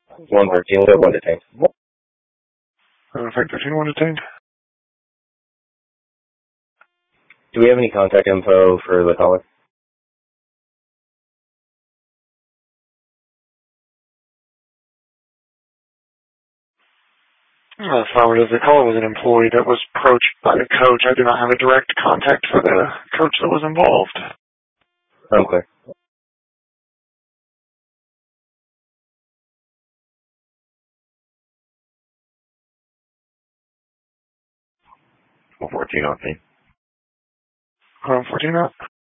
113, we have one detained. Effect 13, one detained. Do we have any contact info for the caller? Affirmative. The caller was an employee that was approached by the coach. I do not have a direct contact for the coach that was involved. Unclear. Well, 14 on scene. 14 up.